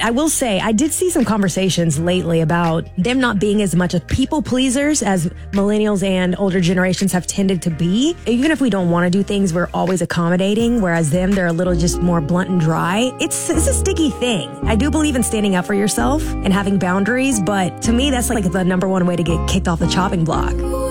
I will say, I did see some conversations lately about them not being as much of people pleasers as millennials and older generations have tended to be. Even if we don't want to do things, we're always accommodating, whereas them, they're a little just more blunt and dry. It's a sticky thing. I do believe in standing up for yourself and having boundaries, but to me, that's like the number one way to get kicked off the chopping block.